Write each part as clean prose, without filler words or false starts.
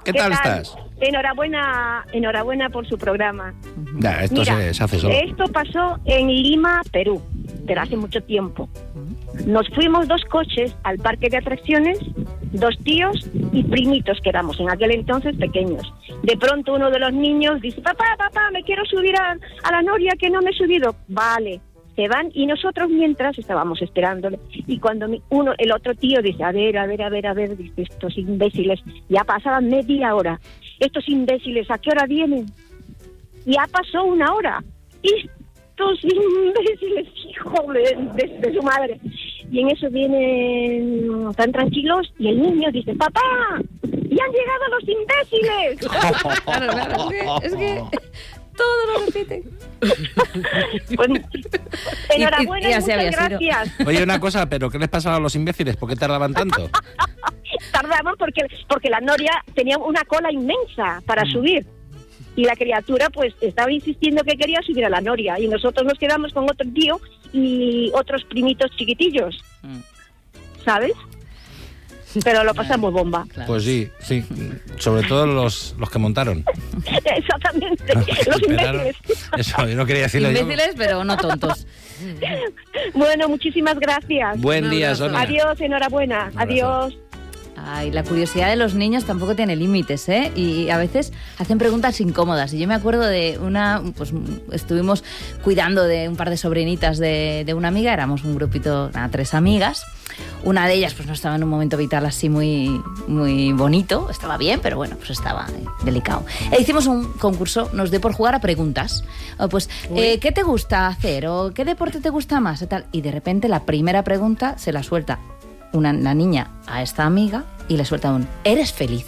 ¿Qué tal estás? Enhorabuena por su programa. Ya, esto Mira, se hace solo. Esto pasó en Lima, Perú, pero hace mucho tiempo. Nos fuimos 2 coches al parque de atracciones, 2 tíos y primitos que éramos en aquel entonces pequeños. De pronto uno de los niños dice, papá, me quiero subir a la noria que no me he subido. Vale, se van y nosotros mientras estábamos esperándole. Y cuando el otro tío dice, a ver, dice, estos imbéciles, ya pasaban media hora. Estos imbéciles, ¿a qué hora vienen? Ya pasó 1 hora. Estos imbéciles, hijo de su madre. Y en eso vienen tan tranquilos y el niño dice, papá, ¡ya han llegado los imbéciles! Claro, es que todo lo repiten. Pues, enhorabuena y y así muchas había sido. gracias. Oye, una cosa, ¿pero qué les pasaba a los imbéciles? ¿Por qué tardaban tanto? Tardaban porque la noria tenía una cola inmensa para subir. Y la criatura pues estaba insistiendo que quería subir a la noria. Y nosotros nos quedamos con otro tío y otros primitos chiquitillos. ¿Sabes? Pero lo pasamos bomba. Claro. Pues sí. Sobre todo los que montaron. Exactamente. Los imbéciles. Eso, yo no quería decirlo yo. Imbéciles, pero no tontos. Bueno, muchísimas gracias. Buen día, Sonia. Adiós, enhorabuena. Adiós. Ay, la curiosidad de los niños tampoco tiene límites, ¿eh? Y a veces hacen preguntas incómodas. Y yo me acuerdo de pues estuvimos cuidando de un par de sobrinitas de una amiga, éramos un grupito, 3 amigas. Una de ellas pues no estaba en un momento vital así muy, muy bonito, estaba bien, pero bueno, pues estaba delicado. Hicimos un concurso, nos dio por jugar a preguntas. ¿Qué te gusta hacer? ¿O qué deporte te gusta más? Y de repente la primera pregunta se la suelta la niña a esta amiga y le suelta ¿eres feliz?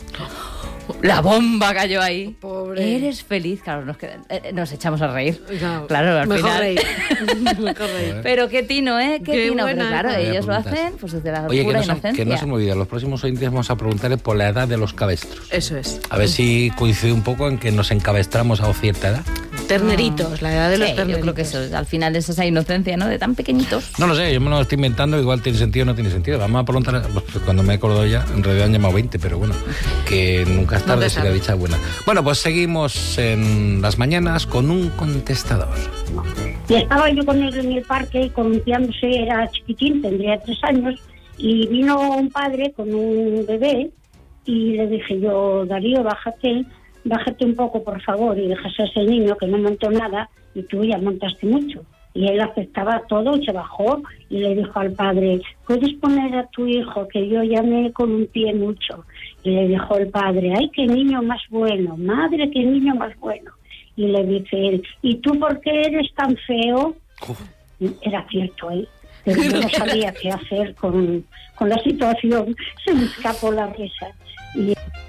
La bomba cayó ahí. Pobre. ¿Eres feliz? Claro, nos echamos a reír. Claro, al mejor final. reír. Mejor reír. Pero qué tino, ¿eh? Qué tino. buena, Pero claro, Vaya ellos lo preguntas. hacen pues desde la Oye, pura que inocencia. no se me olvide, los próximos oyentes vamos a preguntarle por la edad de los cabestros. Eso es. A ver si coincide un poco en que nos encabestramos a cierta edad. Terneritos, la edad de los Sí, terneritos. yo creo que eso, al final es esa inocencia, ¿no? De tan pequeñitos. No lo sé, yo me lo estoy inventando, igual tiene sentido o no tiene sentido. Vamos a preguntar, cuando me he acordado ya, en realidad han llamado 20, pero bueno, que nunca es tarde si la dicha es buena. Bueno, pues seguimos en las mañanas con un contestador. Y estaba yo con él en el parque columpiándose, era chiquitín, tendría 3 años, y vino un padre con un bebé y le dije yo, Darío, bájate un poco, por favor, y dejas a ese niño que no montó nada y tú ya montaste mucho. Y él aceptaba todo y se bajó y le dijo al padre, ¿puedes poner a tu hijo que yo ya me columpié mucho? Y le dijo el padre, ¡ay, qué niño más bueno! ¡Madre, qué niño más bueno! Y le dice él, ¿y tú por qué eres tan feo? Era cierto, ¿eh? Pero yo no sabía qué hacer con la situación. Se me escapó la risa. Y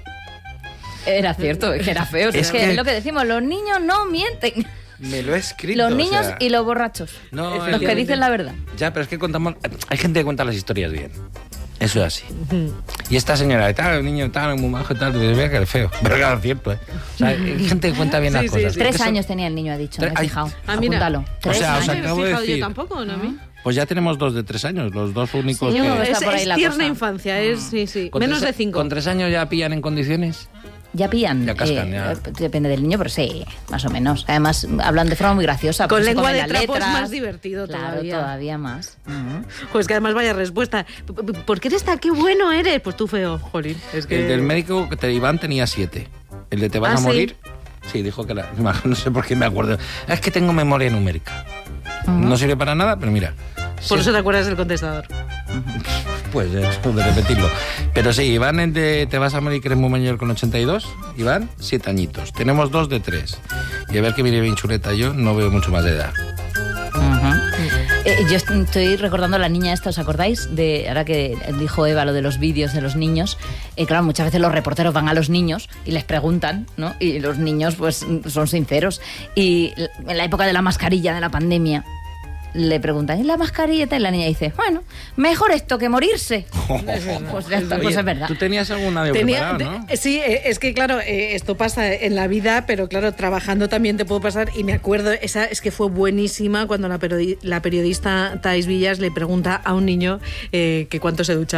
Era cierto, que era feo. Es que es lo que decimos, los niños no mienten. Me lo he escrito. Los niños y los borrachos. No, los que dicen la verdad. Ya, pero es que contamos... Hay gente que cuenta las historias bien. Eso es así. Y esta señora, tal, el niño, tal, muy majo, tal, pues vea que es feo. Pero claro, es cierto, ¿eh? O sea, hay gente que cuenta bien las cosas. 3 años tenía el niño, ha dicho, me he fijado. Mira. Apúntalo. O 3 sea, os años. acabo de yo decir... tampoco, ¿no? A mí. Pues ya tenemos 2 de 3 años, los 2 únicos Sí, que... yo está por ahí Es la tierna cosa. infancia, sí. Con Menos 3 de 5. ¿Con 3 años ya pillan en condiciones? Ya pillan. Ya cascan, ya. Depende del niño, pero sí, más o menos. Además, hablan de forma muy graciosa. Con porque se lengua comen de las trapo es letras. más divertido Claro, todavía más. Pues que además vaya respuesta. ¿Por qué eres tan qué bueno eres? Pues tú feo, jolín. Es que... El del médico, Iván, tenía 7. El de te vas a ¿sí? morir... Sí, dijo que era... No sé por qué me acuerdo. Es que tengo memoria numérica. No sirve para nada, pero mira... Por eso te acuerdas del contestador. Pues eso, de repetirlo. Pero sí, Iván, el de te vas a morir, que eres muy mayor, con 82. Iván, 7 añitos. Tenemos 2 de 3. Y a ver que viene bien chuleta, yo no veo mucho más de edad. Yo estoy recordando a la niña esta, ¿os acordáis? Ahora que dijo Eva lo de los vídeos de los niños. Claro, muchas veces los reporteros van a los niños y les preguntan, ¿no? Y los niños pues son sinceros. Y en la época de la mascarilla, de la pandemia, le preguntan, ¿y la mascarilla? Y la niña dice, bueno, mejor esto que morirse. Pues ya está, pues es verdad. Tú tenías alguna de preparado, ¿no? Sí, es que claro, esto pasa en la vida, pero claro, trabajando también te puedo pasar. Y me acuerdo, esa es que fue buenísima cuando la periodista Thais Villas le pregunta a un niño que cuánto se duchaba.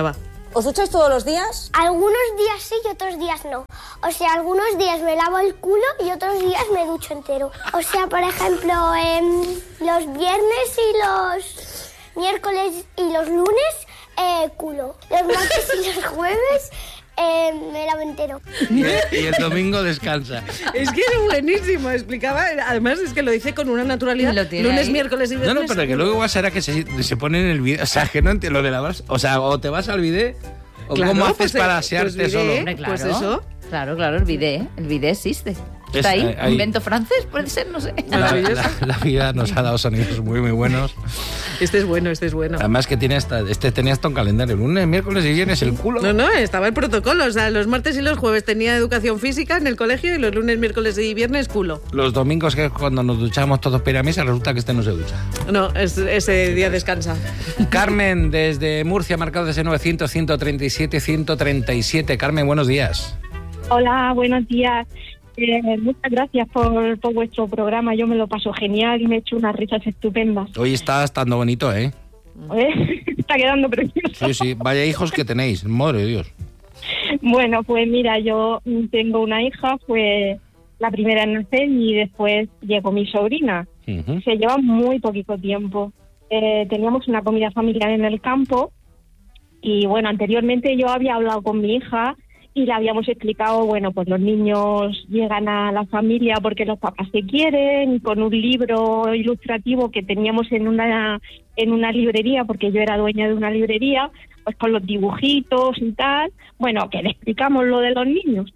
¿Os ducháis todos los días? Algunos días sí y otros días no. O sea, algunos días me lavo el culo y otros días me ducho entero. O sea, por ejemplo, los viernes y los miércoles y los lunes, culo. Los martes y los jueves me lavo entero. Y el domingo descansa. Es que es buenísimo, explicaba. Además es que lo dice con una naturalidad. Lunes, ahí. miércoles y viernes. No, pero que luego igual será que se pone en el bidet. O sea, que no entiendo lo de lavar. O sea, o te vas al bidet, o Claro, cómo haces pues, para asearte pues solo. Hombre, claro. Pues eso. Claro, el bidet existe. Está ahí, invento francés, puede ser, no sé. La vida nos ha dado sonidos muy, muy buenos. Este es bueno. Además que tenía hasta un calendario. Lunes, miércoles y viernes el culo. No, estaba el protocolo. O sea, los martes y los jueves tenía educación física en el colegio y los lunes, miércoles y viernes culo. Los domingos, que es cuando nos duchamos todos para ir a misa, resulta que no se ducha. No, ese día descansa. Carmen, desde Murcia, marcado desde 900, 137, 137. Carmen, buenos días. Hola, buenos días. Muchas gracias por vuestro programa. Yo me lo paso genial y me he hecho unas risas estupendas. Hoy está estando bonito, ¿eh? Está quedando precioso. Sí, vaya hijos que tenéis, madre de Dios. Bueno, pues mira, yo tengo una hija, fue la primera en nacer y después llegó mi sobrina. Uh-huh. Se lleva muy poquito tiempo. Teníamos una comida familiar en el campo y bueno, anteriormente yo había hablado con mi hija y le habíamos explicado, bueno, pues los niños llegan a la familia porque los papás se quieren, con un libro ilustrativo que teníamos en una librería, porque yo era dueña de una librería, pues con los dibujitos y tal, bueno, que le explicamos lo de los niños.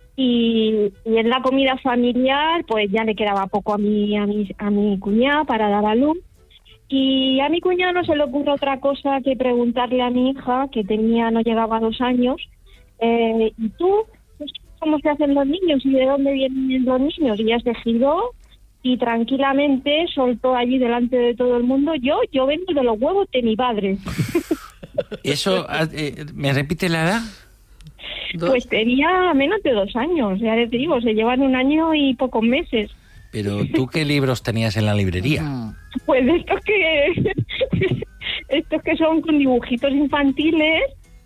Y en la comida familiar, pues ya le quedaba poco a mi cuñada para dar a luz. Y a mi cuñada no se le ocurre otra cosa que preguntarle a mi hija, que no llegaba a 2 años, ¿y tú cómo se hacen los niños y de dónde vienen los niños? Y ella se giró y tranquilamente soltó allí delante de todo el mundo, yo vengo de los huevos de mi padre. ¿Eso, me repite la edad? Pues tenía menos de 2 años, ya les digo, se llevan 1 año y pocos meses. Pero ¿tú qué libros tenías en la librería? Pues estos que son con dibujitos infantiles.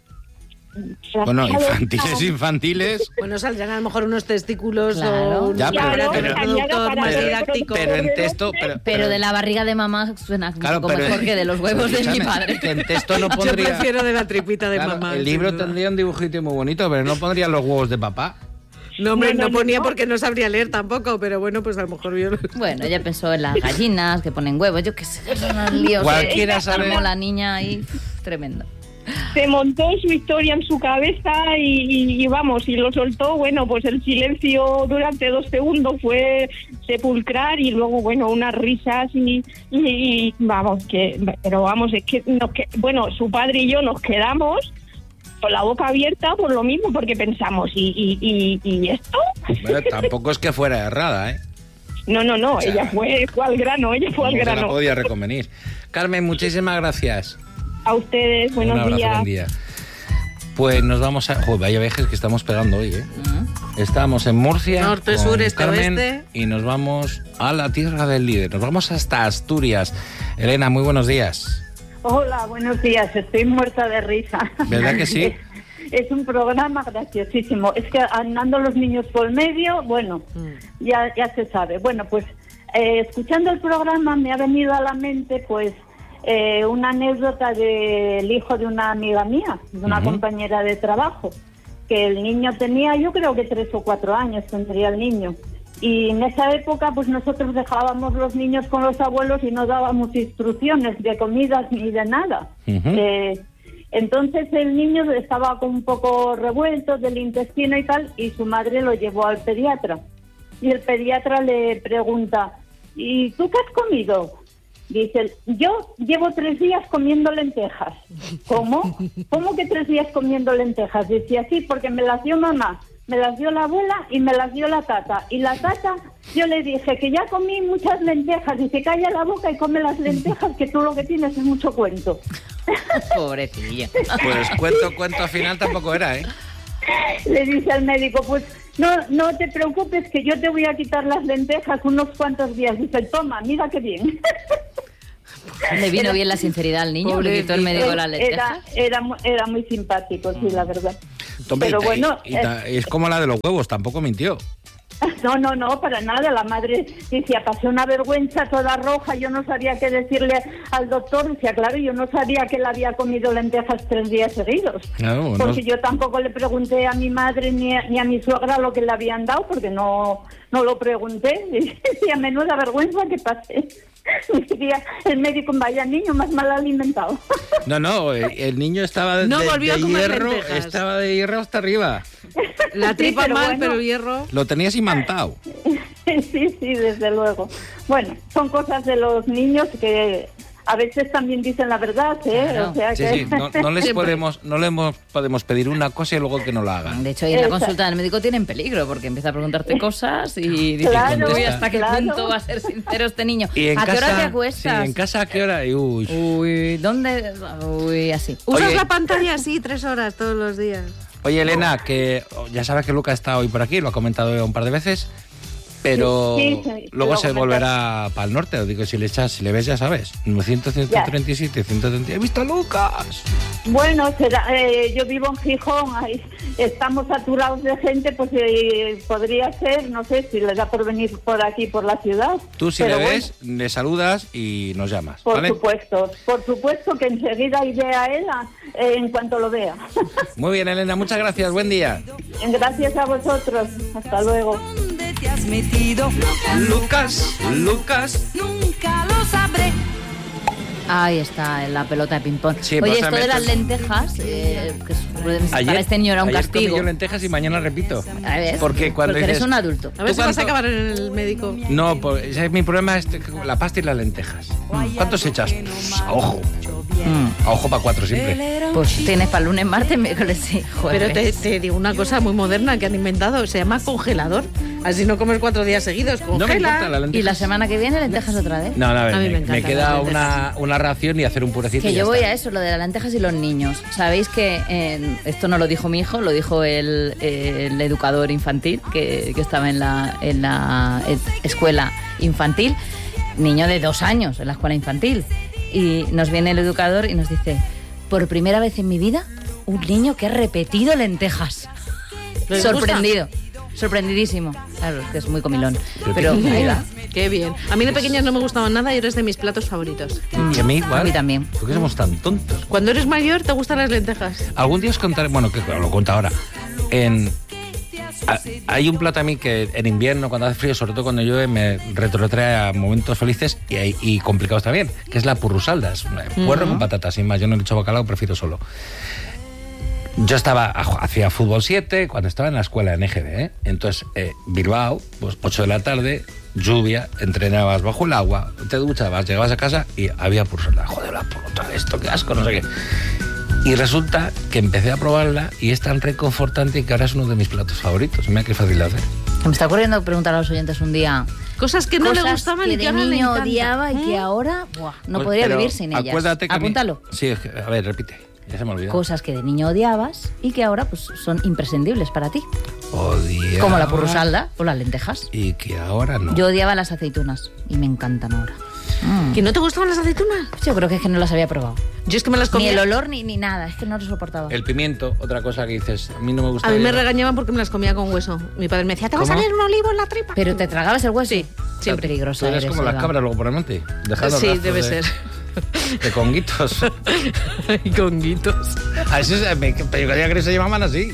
Bueno, infantiles. Bueno, saldrán a lo mejor unos testículos Claro. o un productor más didáctico. Pero en texto... Pero de la barriga de mamá suena claro, como mejor que de los huevos de mi padre. Que en texto no pondría... Yo prefiero de la tripita de claro, mamá. El libro tendría un dibujito muy bonito, pero no pondría los huevos de papá. No, hombre, no ponía porque no sabría leer tampoco, pero bueno, pues a lo mejor vio... Bueno, ella pensó en las gallinas que ponen huevos, yo qué sé, son unos líos. Cualquiera sabe... Armó la niña ahí, tremendo. Se montó su historia en su cabeza y vamos, y lo soltó. Bueno, pues el silencio durante 2 segundos fue sepulcral y luego, bueno, unas risas y vamos, pero vamos, es que, bueno, su padre y yo nos quedamos con la boca abierta por lo mismo, porque pensamos, ¿y esto? Bueno, tampoco es que fuera errada, ¿eh? No, o sea, ella fue al grano, No la podía reconvenir. Carmen, muchísimas gracias. A ustedes, buenos Un abrazo, días. buen día. Pues nos vamos a... Joder, vaya viajes que estamos pegando hoy, ¿eh? Estamos en Murcia, norte, con sur, este, Carmen, oeste. Y nos vamos a la tierra del líder. Nos vamos hasta Asturias. Elena, muy buenos días. Hola, buenos días. Estoy muerta de risa. ¿Verdad que sí? Es un programa graciosísimo. Es que andando los niños por medio, bueno, ya se sabe. Bueno, pues escuchando el programa me ha venido a la mente, pues, una anécdota del hijo de una amiga mía, de una compañera de trabajo, que el niño tenía, yo creo que 3 o 4 años tendría el niño. Y en esa época, pues nosotros dejábamos los niños con los abuelos y no dábamos instrucciones de comidas ni de nada. Entonces el niño estaba un poco revuelto del intestino y tal, y su madre lo llevó al pediatra. Y el pediatra le pregunta, ¿y tú qué has comido? Dice, yo llevo 3 días comiendo lentejas. ¿Cómo? ¿Cómo que 3 días comiendo lentejas? Dice, así, porque me las dio mamá, me las dio la abuela y me las dio la tata. Y la tata, yo le dije que ya comí muchas lentejas. Dice, calla la boca y come las lentejas, que tú lo que tienes es mucho cuento. Pobrecilla. Pues cuento al final tampoco era, ¿eh? Le dice al médico, pues no te preocupes, que yo te voy a quitar las lentejas unos cuantos días. Dice, toma, mira qué bien. Le vino bien la sinceridad al niño, le quitó el médico las lentejas. Era muy simpático, sí, la verdad. Tomé, Pero bueno... es como la de los huevos, tampoco mintió. No, para nada. La madre decía, pasé una vergüenza toda roja, yo no sabía qué decirle al doctor. Decía, claro, yo no sabía que él había comido lentejas 3 días seguidos. Claro, porque yo tampoco le pregunté a mi madre ni a mi suegra lo que le habían dado, porque no lo pregunté. Y a menuda vergüenza que pasé. Decía el médico, vaya niño más mal alimentado. No, el niño estaba de hierro, estaba de hierro hasta arriba. La tripa sí, mal, bueno, pero el hierro... Lo tenías imantado. Sí, desde luego. Bueno, son cosas de los niños que a veces también dicen la verdad, ¿eh? Claro. O sea Sí, que... no les podemos pedir una cosa y luego que no la hagan. De hecho, ahí en la consulta del médico tienen peligro, porque empieza a preguntarte cosas y dice, Claro, uy, ¿hasta qué claro. punto va a ser sincero este niño? Y en ¿A qué hora casa- te acuestas? Sí, en casa a qué hora. Y, uy. Uy, ¿dónde? Uy, así. Usas Oye. la pantalla así 3 horas todos los días. Oye, Elena, que ya sabes que Luca está hoy por aquí, lo ha comentado un par de veces, pero Sí, luego lo se comenté. volverá para el norte. Os digo, si le ves, ya sabes. 137, 130. ¡He visto a Lucas! Bueno, yo vivo en Gijón, ahí estamos saturados de gente, pues podría ser, no sé si les da por venir por aquí, por la ciudad. Tú si Pero le bueno, ves, le saludas y nos llamas, por ¿vale? supuesto que enseguida iré a él en cuanto lo vea. Muy bien, Elena, muchas gracias. Buen día. Gracias a vosotros. Hasta luego. ¿Dónde te has metido? Lucas. Nunca lo sabré. Ahí está, en la pelota de ping-pong. Sí, Oye, pues, esto de esto las es- lentejas, que para este niño era un ayer castigo. comí yo lentejas y mañana repito. A ver, Porque cuando eres dices- un adulto. A ver ¿Tú si vas a cuánto? acabar en el médico. No, pues ese es mi problema, la pasta y las lentejas. ¿Cuántos echas? Pues, a ojo. A ojo para 4 siempre. Pues tienes para lunes, martes, miércoles y jueves. Pero te digo una cosa muy moderna que han inventado, se llama congelador. Así no comes 4 días seguidos, No me congela. importa la lenteja. Y la semana que viene lentejas otra vez. No, a ver, A mí me me encantan queda las lentejas. una ración y hacer un purecito. Que y ya yo voy está. a eso, lo de las lentejas y los niños. Sabéis que esto no lo dijo mi hijo, lo dijo el educador infantil que estaba en la escuela infantil, niño de 2 años en la escuela infantil. Y nos viene el educador y nos dice, por primera vez en mi vida, un niño que ha repetido lentejas. ¿Les Sorprendido. Sorprendidísimo. Claro, es que es muy comilón. Pero ahí va. Qué bien. A mí de pequeñas no me gustaban nada y eres de mis platos favoritos. Y a mí igual. A mí también. ¿Por qué somos tan tontos? Cuando eres mayor te gustan las lentejas. Algún día os contaré, bueno, que lo cuento ahora. Hay un plato a mí que en invierno, cuando hace frío, sobre todo cuando llueve, me retrotrae a momentos felices y complicados también, que es la purrusalda. Es un puerro con patatas, sin más. Yo no le echo bacalao, prefiero solo. Yo hacía fútbol 7 cuando estaba en la escuela en EGB, ¿eh? Entonces, Bilbao, pues 8 de la tarde, lluvia, entrenabas bajo el agua, te duchabas, llegabas a casa y había purrusalda. Joder, la puta, esto, qué asco, no sé qué. Y resulta que empecé a probarla y es tan reconfortante que ahora es uno de mis platos favoritos. Mira qué fácil de hacer. Me está ocurriendo preguntar a los oyentes un día Cosas que no le cosas gustaban que y que de ahora le niño encantan. odiaba y que ahora no Pues, podría pero vivir sin ellas. acuérdate que a mí- Apúntalo. Sí, es que- a ver, repite. Ya se me olvidó. Cosas que de niño odiabas y que ahora pues son imprescindibles para ti. Odiaba. Como la purrusalda o las lentejas. Y que ahora no. Yo odiaba las aceitunas y me encantan ahora. ¿Que no te gustaban las aceitunas? Yo creo que es que no las había probado. Yo es que me las Ni comía. el olor ni nada, es que no lo soportaba. El pimiento, otra cosa que dices, a mí no me gusta. A mí me ya. regañaban porque me las comía con hueso. Mi padre me decía, ¿te va a ¿Cómo? salir un olivo en la tripa? Pero te tragabas el hueso. Sí, Qué siempre. peligrosa Tú eres eres, como las Eva. cabras luego por el monte, dejando Sí, rastros debe de, ser. de conguitos. Y con guitos. A eso yo creía que se llamaban así.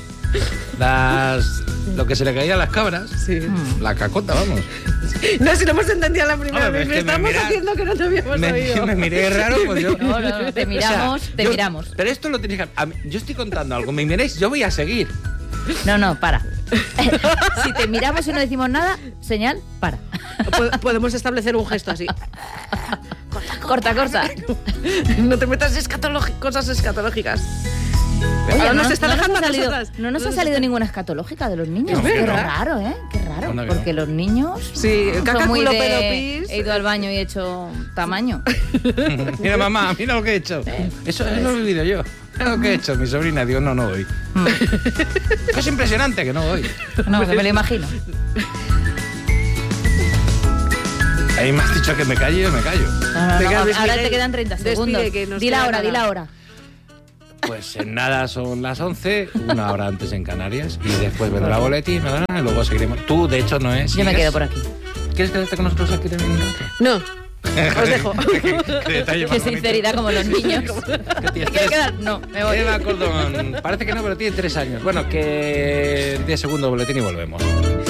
Lo que se le caía a las cabras. Sí. La cacota, vamos. No, si lo hemos entendido la primera Hombre, vez. es que me Estamos mira- haciendo que no te habíamos oído. Me miré raro, pues yo. No, te miramos, te yo- miramos. Pero esto lo tenéis que. Yo estoy contando algo, me miréis, yo voy a seguir. No, para. Si te miramos y no decimos nada, señal, para. Podemos establecer un gesto así. Corta. No te metas cosas escatológicas. Oye, Ahora no nos está nos dejando ha a salido, nosotras. no nos ha salido ninguna escatológica de los niños. Es Qué verdad. raro, ¿eh? Qué raro. Anda que no. Porque los niños Sí, son caca, muy culo, de... pedo, pis. He ido al baño y he hecho tamaño. Mira, mamá, mira lo que he hecho. Eso lo he vivido yo. Mira lo que he hecho. Mi sobrina, digo, no voy. Es impresionante que no voy. No, que me lo imagino. A mí me has dicho que me calle, yo me callo. No, Venga, Luis ahora Miguel, te quedan 30 segundos. despide, que nos Di la queda hora, nada. di la hora. Pues en nada son las 11, una hora antes en Canarias, y después vendrá boletín, y luego seguiremos. Tú, de hecho, no es. Yo me quedo por aquí. ¿Quieres quedarte con nosotros aquí también un rato? No, os dejo. Qué detalle más Qué bonito. sinceridad como los niños. ¿Qué ¿Te tienes? quieres quedar? No, me voy. Eva Cordón, parece que no, pero tiene 3 años. Bueno, que 10 segundos boletín y volvemos.